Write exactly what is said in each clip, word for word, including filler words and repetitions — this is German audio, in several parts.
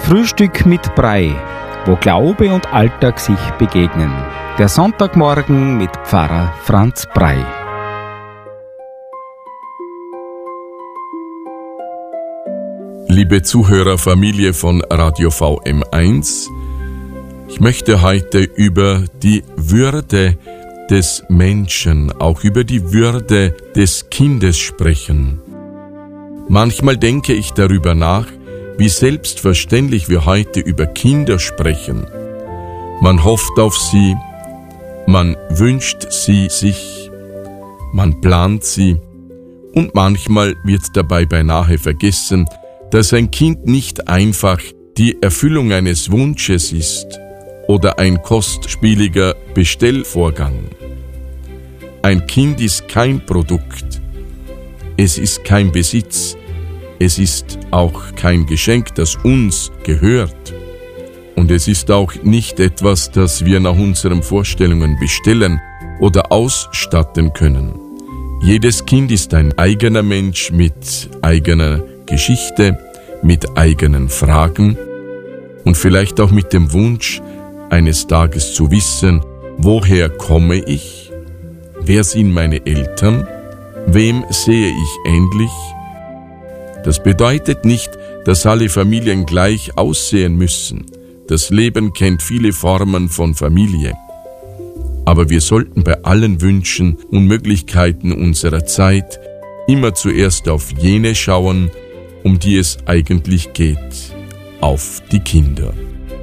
Frühstück mit Brei, wo Glaube und Alltag sich begegnen. Der Sonntagmorgen mit Pfarrer Franz Brei. Liebe Zuhörerfamilie von Radio V M eins, ich möchte heute über die Würde des Menschen, auch über die Würde des Kindes sprechen. Manchmal denke ich darüber nach, wie selbstverständlich wir heute über Kinder sprechen. Man hofft auf sie, man wünscht sie sich, man plant sie und manchmal wird dabei beinahe vergessen, dass ein Kind nicht einfach die Erfüllung eines Wunsches ist oder ein kostspieliger Bestellvorgang. Ein Kind ist kein Produkt, es ist kein Besitz, es ist auch kein Geschenk, das uns gehört. Und es ist auch nicht etwas, das wir nach unseren Vorstellungen bestellen oder ausstatten können. Jedes Kind ist ein eigener Mensch mit eigener Geschichte, mit eigenen Fragen und vielleicht auch mit dem Wunsch, eines Tages zu wissen, woher komme ich, wer sind meine Eltern, wem sehe ich ähnlich. Das bedeutet nicht, dass alle Familien gleich aussehen müssen. Das Leben kennt viele Formen von Familie. Aber wir sollten bei allen Wünschen und Möglichkeiten unserer Zeit immer zuerst auf jene schauen, um die es eigentlich geht, auf die Kinder.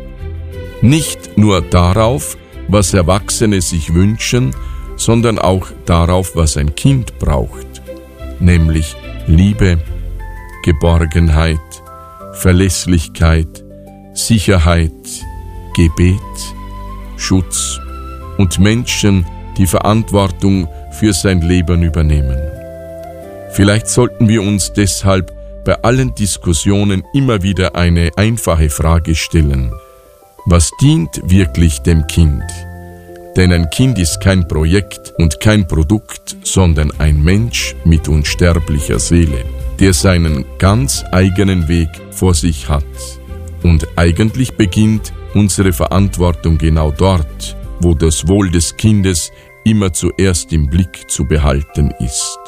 Nicht nur darauf, was Erwachsene sich wünschen, sondern auch darauf, was ein Kind braucht, nämlich Liebe, Geborgenheit, Verlässlichkeit, Sicherheit, Gebet, Schutz und Menschen, die Verantwortung für sein Leben übernehmen. Vielleicht sollten wir uns deshalb bei allen Diskussionen immer wieder eine einfache Frage stellen. Was dient wirklich dem Kind? Denn ein Kind ist kein Projekt und kein Produkt, sondern ein Mensch mit unsterblicher Seele, der seinen ganz eigenen Weg vor sich hat. Und eigentlich beginnt unsere Verantwortung genau dort, wo das Wohl des Kindes immer zuerst im Blick zu behalten ist.